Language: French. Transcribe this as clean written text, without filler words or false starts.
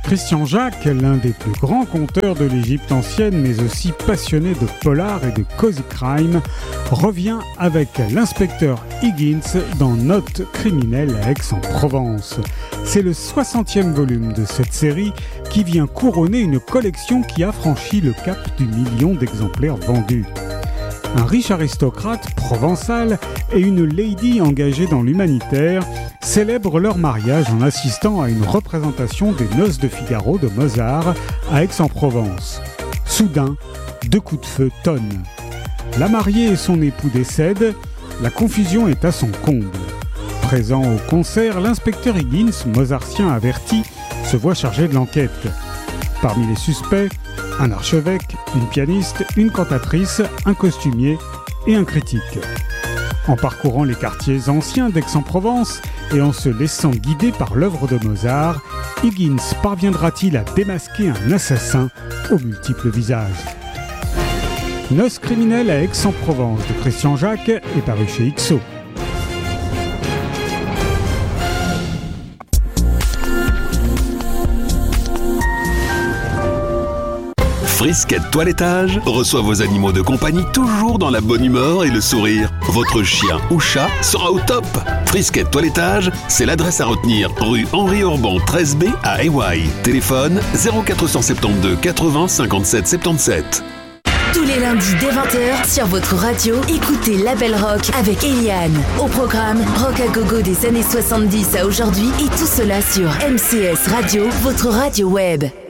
Christian Jacques, l'un des plus grands conteurs de l'Égypte ancienne, mais aussi passionné de polar et de cozy crime, revient avec l'inspecteur Higgins dans Notes criminelles à Aix-en-Provence. C'est le 60e volume de cette série qui vient couronner une collection qui a franchi le cap du million d'exemplaires vendus. Un riche aristocrate provençal et une lady engagée dans l'humanitaire célèbrent leur mariage en assistant à une représentation des Noces de Figaro de Mozart à Aix-en-Provence. Soudain, 2 coups de feu tonnent. La mariée et son époux décèdent, la confusion est à son comble. Présent au concert, l'inspecteur Higgins, mozartien averti, se voit chargé de l'enquête. Parmi les suspects, un archevêque, une pianiste, une cantatrice, un costumier et un critique. En parcourant les quartiers anciens d'Aix-en-Provence et en se laissant guider par l'œuvre de Mozart, Higgins parviendra-t-il à démasquer un assassin aux multiples visages ? Noces criminelles à Aix-en-Provence de Christian Jacques est paru chez XO. Frisquette Toilettage reçoit vos animaux de compagnie toujours dans la bonne humeur et le sourire. Votre chien ou chat sera au top. Frisquette Toilettage, c'est l'adresse à retenir, rue Henri Orban 13B à Hawaï. Téléphone 0472 80 57 77. Tous les lundis dès 20h sur votre radio, écoutez Label Rock avec Eliane. Au programme, rock à gogo des années 70 à aujourd'hui et tout cela sur MCS Radio, votre radio web.